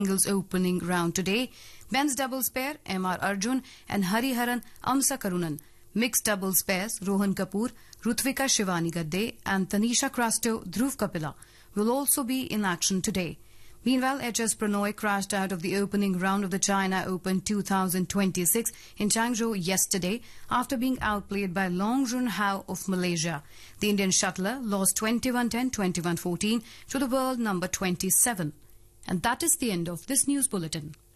singles opening round today. Men's doubles pair M.R. Arjun and Hariharan Amsakarunan. Mixed doubles pairs Rohan Kapoor, Rutvika Shivani Gadde and Tanisha Crasto Dhruv Kapila will also be in action today. Meanwhile, HS Pranoy crashed out of the opening round of the China Open 2026 in Changzhou yesterday after being outplayed by Long Jun Hao of Malaysia. The Indian shuttler lost 21-10, 21-14 to the world number 27. And that is the end of this news bulletin.